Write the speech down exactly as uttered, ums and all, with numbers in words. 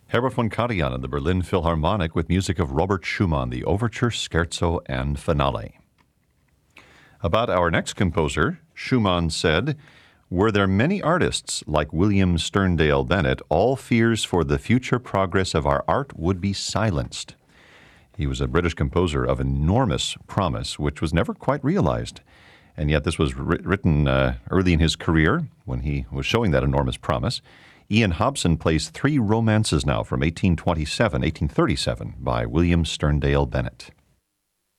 Herbert von Karajan and the Berlin Philharmonic with music of Robert Schumann, the Overture, Scherzo, and Finale. About our next composer, Schumann said, "Were there many artists like William Sterndale Bennett, all fears for the future progress of our art would be silenced." He was a British composer of enormous promise, which was never quite realized. And yet this was writ- written uh, early in his career when he was showing that enormous promise. Ian Hobson plays three romances now from eighteen twenty-seven, eighteen thirty-seven by William Sterndale Bennett.